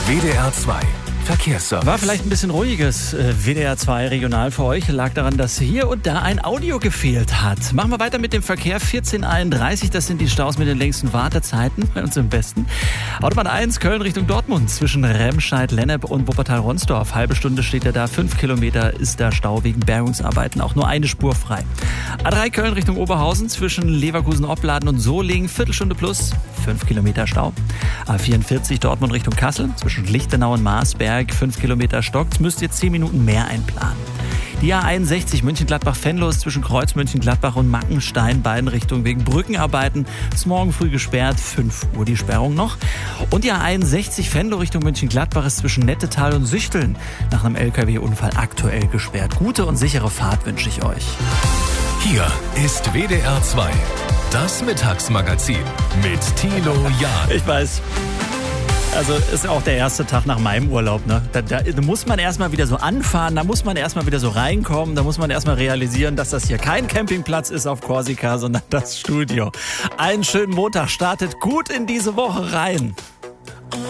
WDR 2 Verkehrsservice. War vielleicht ein bisschen ruhiges WDR 2 regional für euch. Lag daran, dass hier und da ein Audio gefehlt hat. Machen wir weiter mit dem Verkehr. 1431, das sind die Staus mit den längsten Wartezeiten bei uns im Westen. Autobahn 1, Köln Richtung Dortmund zwischen Remscheid, Lennep und Wuppertal-Ronsdorf. Halbe Stunde steht er da, 5 Kilometer ist da Stau wegen Bergungsarbeiten. Auch nur eine Spur frei. A3 Köln Richtung Oberhausen zwischen Leverkusen-Opladen und Solingen. Viertelstunde plus, 5 Kilometer Stau. A44 Dortmund Richtung Kassel zwischen Lichtenau und Marsberg. 5 Kilometer stockt, müsst ihr 10 Minuten mehr einplanen. Die A61 München-Gladbach-Venlo ist zwischen Kreuz München-Gladbach und Mackenstein, beiden Richtungen wegen Brückenarbeiten. Ist morgen früh gesperrt, 5 Uhr die Sperrung noch. Und die A61 Venlo Richtung München-Gladbach ist zwischen Nettetal und Süchteln nach einem LKW-Unfall aktuell gesperrt. Gute und sichere Fahrt wünsche ich euch. Hier ist WDR 2, das Mittagsmagazin mit Thilo Jahn. Ich weiß. Also ist auch der erste Tag nach meinem Urlaub, ne? Da muss man erstmal wieder so anfahren, da muss man erstmal wieder so reinkommen, da muss man erstmal realisieren, dass das hier kein Campingplatz ist auf Korsika, sondern das Studio. Einen schönen Montag, startet gut in diese Woche rein.